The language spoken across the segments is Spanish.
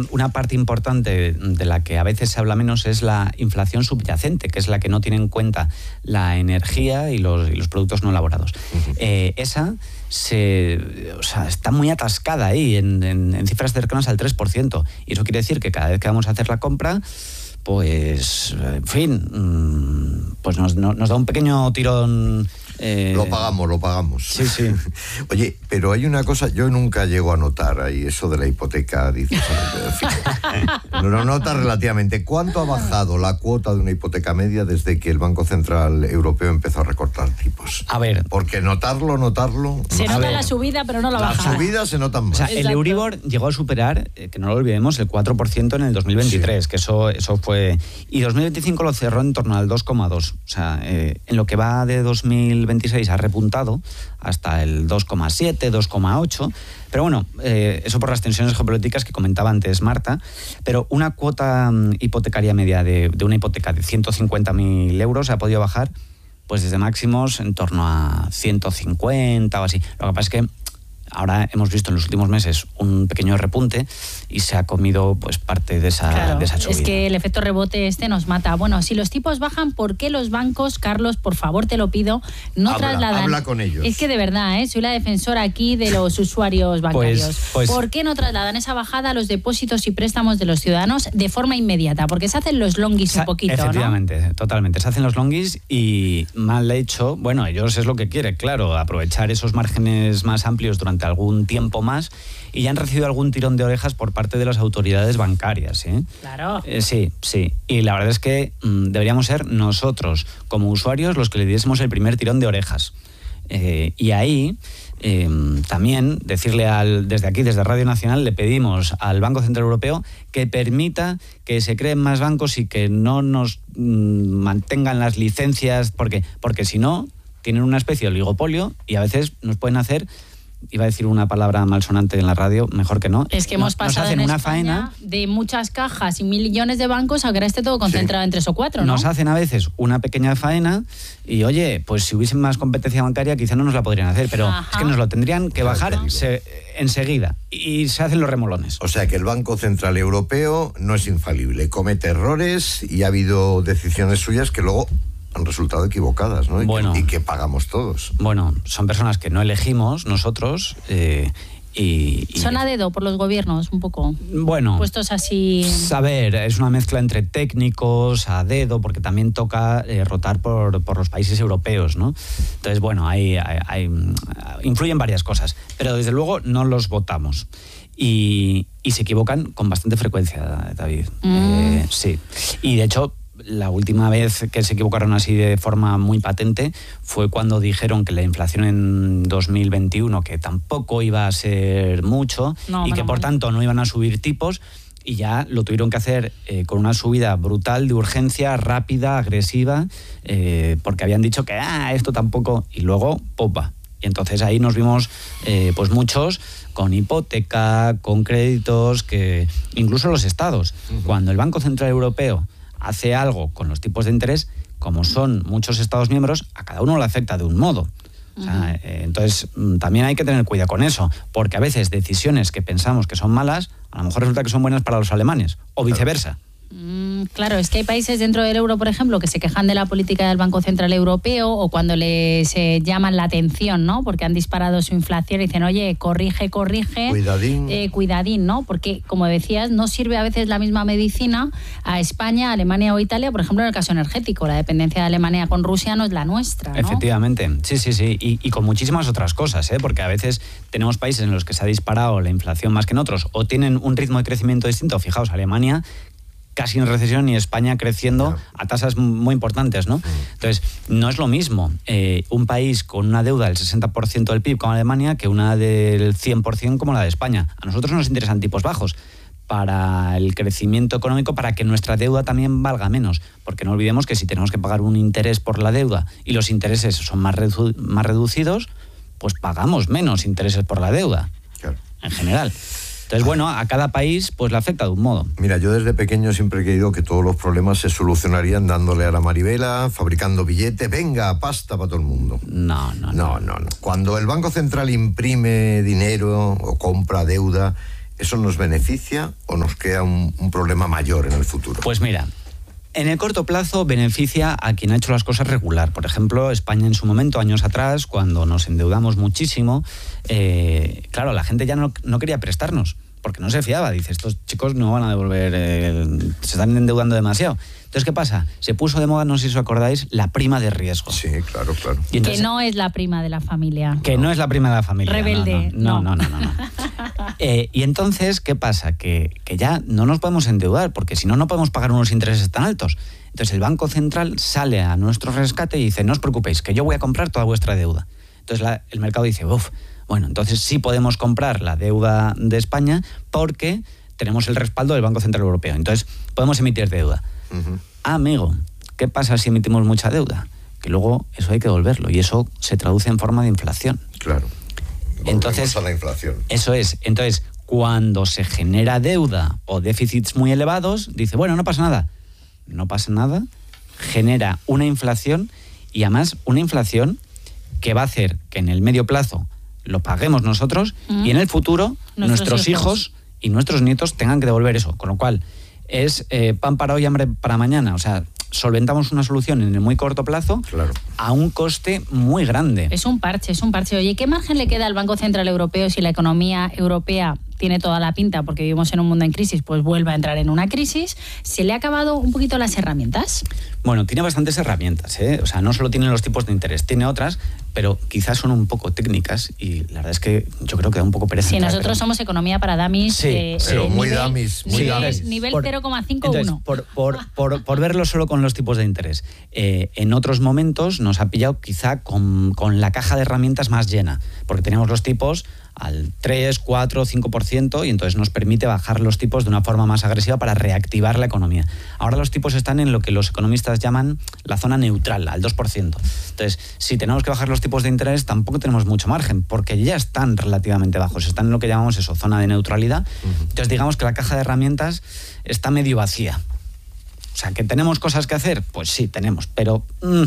una parte importante de la que a veces se habla menos es la inflación subyacente, que es la que no tiene en cuenta la energía y los productos no elaborados. Esa está muy atascada ahí, en cifras cercanas al 3%. Y eso quiere decir que cada vez que vamos a hacer la compra, pues, en fin, pues nos da un pequeño tirón. Lo pagamos. Sí. Oye, pero hay una cosa, yo nunca llego a notar ahí eso de la hipoteca, dices. Lo notas relativamente. ¿Cuánto ha bajado la cuota de una hipoteca media desde que el Banco Central Europeo empezó a recortar tipos? A ver. Porque notarlo. Se nota la subida, pero no la bajada. La subida se nota más. O sea, el Euribor llegó a superar, que no lo olvidemos, el 4% en el 2023, sí. Que eso fue. Y 2025 lo cerró en torno al 2,2. O sea, en lo que va de 2026 ha repuntado hasta el 2,7, 2,8. Pero bueno, eso por las tensiones geopolíticas que comentaba antes Marta. Pero una cuota hipotecaria media de una hipoteca de 150.000 euros ha podido bajar pues desde máximos en torno a 150 o así. Lo que pasa es que ahora hemos visto en los últimos meses un pequeño repunte y se ha comido pues parte de esa subida. Es que el efecto rebote nos mata. Bueno, si los tipos bajan, ¿por qué los bancos, Carlos, por favor te lo pido, no trasladan? Habla con ellos. Es que de verdad, soy la defensora aquí de los usuarios bancarios. Pues, ¿por qué no trasladan esa bajada a los depósitos y préstamos de los ciudadanos de forma inmediata? Porque se hacen los longis un poquito, efectivamente, ¿no? Totalmente. Se hacen los longis y mal hecho, bueno, ellos es lo que quieren, claro, aprovechar esos márgenes más amplios durante algún tiempo más, y ya han recibido algún tirón de orejas por parte de las autoridades bancarias. Claro. Sí. Y la verdad es que deberíamos ser nosotros, como usuarios, los que le diésemos el primer tirón de orejas. Y ahí también decirle desde aquí, desde Radio Nacional, le pedimos al Banco Central Europeo que permita que se creen más bancos y que no nos mantengan las licencias, porque si no, tienen una especie de oligopolio y a veces nos pueden hacer... Iba a decir una palabra malsonante en la radio, mejor que no. Es que hemos pasado en una España de muchas cajas y millones de bancos a que ahora esté todo concentrado en 3 o 4, ¿no? Nos hacen a veces una pequeña faena y, oye, pues si hubiesen más competencia bancaria quizá no nos la podrían hacer, pero es que nos lo tendrían que bajar enseguida y se hacen los remolones. O sea que el Banco Central Europeo no es infalible, comete errores y ha habido decisiones suyas que luego han resultado equivocadas, ¿no? Y que pagamos todos. Bueno, son personas que no elegimos nosotros y son a dedo por los gobiernos, un poco. Bueno, puestos así. A ver, es una mezcla entre técnicos, a dedo, porque también toca rotar por los países europeos, ¿no? Entonces, bueno, influyen varias cosas, pero desde luego no los votamos. Y se equivocan con bastante frecuencia, David. Sí. Y de hecho, la última vez que se equivocaron así de forma muy patente fue cuando dijeron que la inflación en 2021, que tampoco iba a ser mucho y que por tanto no iban a subir tipos, y ya lo tuvieron que hacer con una subida brutal de urgencia, rápida, agresiva, porque habían dicho que esto tampoco, y luego popa. Y entonces ahí nos vimos pues muchos con hipoteca, con créditos, que incluso los estados, cuando el Banco Central Europeo hace algo con los tipos de interés, como son muchos Estados miembros, a cada uno le afecta de un modo. O sea, entonces, también hay que tener cuidado con eso, porque a veces decisiones que pensamos que son malas, a lo mejor resulta que son buenas para los alemanes, o viceversa. Claro, es que hay países dentro del euro, por ejemplo, que se quejan de la política del Banco Central Europeo o cuando les llaman la atención, ¿no? Porque han disparado su inflación y dicen, oye, corrige. Cuidadín, ¿no? Porque, como decías, no sirve a veces la misma medicina a España, Alemania o Italia, por ejemplo, en el caso energético. La dependencia de Alemania con Rusia no es la nuestra, ¿no? Efectivamente, sí. Y con muchísimas otras cosas, porque a veces tenemos países en los que se ha disparado la inflación más que en otros, o tienen un ritmo de crecimiento distinto. Fijaos, Alemania casi en recesión y España creciendo a tasas muy importantes, ¿no? Entonces, no es lo mismo un país con una deuda del 60% del PIB como Alemania que una del 100% como la de España. A nosotros nos interesan tipos bajos para el crecimiento económico, para que nuestra deuda también valga menos, porque no olvidemos que si tenemos que pagar un interés por la deuda y los intereses son más reducidos, pues pagamos menos intereses por la deuda, en general. Entonces, bueno, a cada país pues le afecta de un modo. Mira, yo desde pequeño siempre he creído que todos los problemas se solucionarían dándole a la manivela, fabricando billetes, venga, pasta para todo el mundo. No. Cuando el Banco Central imprime dinero o compra deuda, ¿Eso nos beneficia o nos crea un problema mayor en el futuro? Pues mira, en el corto plazo beneficia a quien ha hecho las cosas regular. Por ejemplo, España en su momento, años atrás, cuando nos endeudamos muchísimo, claro, la gente ya no quería prestarnos, porque no se fiaba. Dice, estos chicos no van a devolver, se están endeudando demasiado. Entonces, ¿qué pasa? Se puso de moda, no sé si os acordáis, la prima de riesgo. Sí, claro. Y entonces, que no es la prima de la familia. Que no es la prima de la familia. Rebelde. No. Y entonces, ¿qué pasa? Que ya no nos podemos endeudar, porque si no, no podemos pagar unos intereses tan altos. Entonces, el Banco Central sale a nuestro rescate y dice, no os preocupéis, que yo voy a comprar toda vuestra deuda. Entonces, el mercado dice, bueno, entonces sí podemos comprar la deuda de España porque tenemos el respaldo del Banco Central Europeo. Entonces, podemos emitir deuda. Uh-huh. Amigo, ¿qué pasa si emitimos mucha deuda? Que luego eso hay que devolverlo y eso se traduce en forma de inflación. Claro. Entonces, a la inflación. Eso es. Entonces, cuando se genera deuda o déficits muy elevados, dice, bueno, no pasa nada. No pasa nada, genera una inflación y además una inflación que va a hacer que en el medio plazo lo paguemos nosotros y en el futuro nuestros hijos y nuestros nietos tengan que devolver eso. Con lo cual, es pan para hoy, hambre para mañana. O sea, solventamos una solución en el muy corto plazo, claro, a un coste muy grande. Es un parche. Oye, ¿qué margen le queda al Banco Central Europeo si la economía europea tiene toda la pinta, porque vivimos en un mundo en crisis, pues vuelve a entrar en una crisis? ¿Se le ha acabado un poquito las herramientas? Bueno, tiene bastantes herramientas, ¿eh? O sea, no solo tiene los tipos de interés, tiene otras, pero quizás son un poco técnicas y la verdad es que yo creo que da un poco pereza. Sí, nosotros somos economía para dummies. Sí, pero muy dummies. Nivel 0,51. Por verlo solo con los tipos de interés. En otros momentos nos ha pillado quizá con la caja de herramientas más llena, porque teníamos los tipos al 3, 4, 5% y entonces nos permite bajar los tipos de una forma más agresiva para reactivar la economía. Ahora los tipos están en lo que los economistas llaman la zona neutral, al 2%. Entonces, si tenemos que bajar los tipos de interés, tampoco tenemos mucho margen, porque ya están relativamente bajos, están en lo que llamamos eso, zona de neutralidad. Entonces, digamos que la caja de herramientas está medio vacía. O sea, ¿que tenemos cosas que hacer? Pues sí, tenemos, pero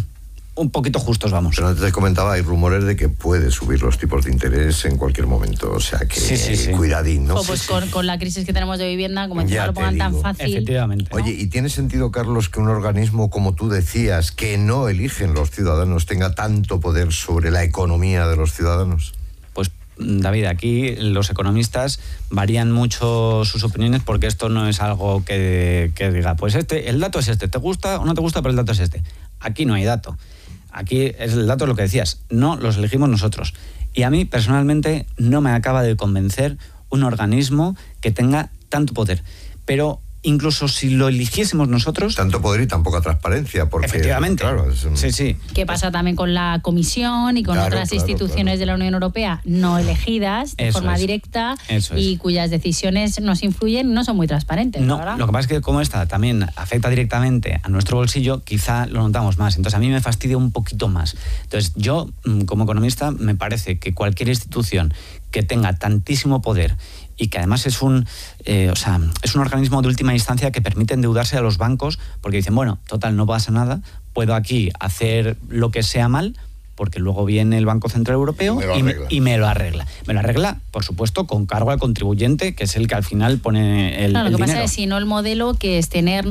un poquito justos vamos. Pero antes te comentaba, hay rumores de que puede subir los tipos de interés en cualquier momento, o sea que sí. Cuidadín, ¿no? Pues con la crisis que tenemos de vivienda, como encima lo pongan tan fácil. Efectivamente. Oye, ¿y tiene sentido, Carlos, que un organismo, como tú decías, que no eligen los ciudadanos, tenga tanto poder sobre la economía de los ciudadanos? Pues, David, aquí los economistas varían mucho sus opiniones, porque esto no es algo que diga, pues el dato es este, te gusta o no te gusta, pero el dato es este. Aquí no hay dato. Aquí es el dato, lo que decías, no los elegimos nosotros. Y a mí, personalmente, no me acaba de convencer un organismo que tenga tanto poder. Pero incluso si lo eligiésemos nosotros... Tanto poder y tan poca transparencia, porque... Efectivamente. Claro, sí. ¿Qué pasa también con la Comisión y con otras instituciones de la Unión Europea no elegidas de forma directa y cuyas decisiones nos influyen, no son muy transparentes? No, lo que pasa es que como esta también afecta directamente a nuestro bolsillo, quizá lo notamos más. Entonces a mí me fastidia un poquito más. Entonces yo, como economista, me parece que cualquier institución que tenga tantísimo poder y que además es un organismo de última instancia que permite endeudarse a los bancos, porque dicen, bueno, total, no pasa nada, puedo aquí hacer lo que sea mal, porque luego viene el Banco Central Europeo y me lo arregla. Me lo arregla, por supuesto, con cargo al contribuyente, que es el que al final pone el Claro, lo que dinero. pasa es, si no, el modelo que es tener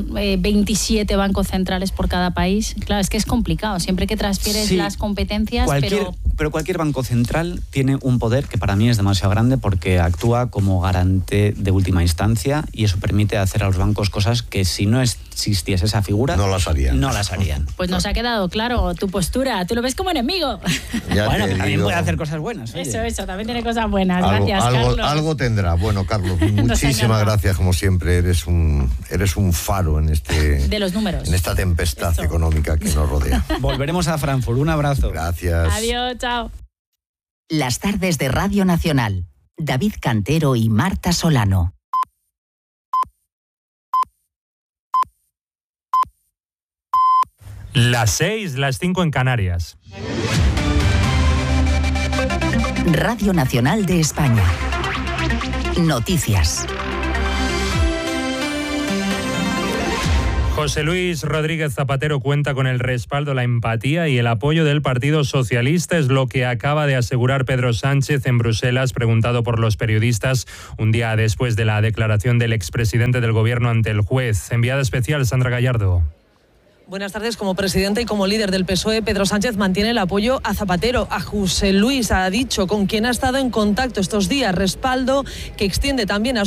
27 bancos centrales por cada país, claro, es que es complicado. Siempre que transfieres las competencias, pero cualquier banco central tiene un poder que para mí es demasiado grande, porque actúa como garante de última instancia y eso permite hacer a los bancos cosas que si no existiese esa figura... No las harían. Pues nos ha quedado claro tu postura. Tú lo ves como enemigo. Bueno, también puede hacer cosas buenas. Oye. Eso, también tiene cosas buenas. Gracias, Carlos. Algo tendrá. Bueno, Carlos, muchísimas gracias, como siempre. Eres un faro en de los números. En esta tempestad económica que nos rodea. Volveremos a Frankfurt. Un abrazo. Gracias. Adiós, chao. Las tardes de Radio Nacional. David Cantero y Marta Solano. Las 6, las 5 en Canarias. Radio Nacional de España. Noticias. José Luis Rodríguez Zapatero cuenta con el respaldo, la empatía y el apoyo del Partido Socialista, es lo que acaba de asegurar Pedro Sánchez en Bruselas, preguntado por los periodistas un día después de la declaración del expresidente del Gobierno ante el juez. Enviada especial, Sandra Gallardo. Buenas tardes. Como presidente y como líder del PSOE, Pedro Sánchez mantiene el apoyo a Zapatero. A José Luis ha dicho con quien ha estado en contacto estos días, respaldo que extiende también a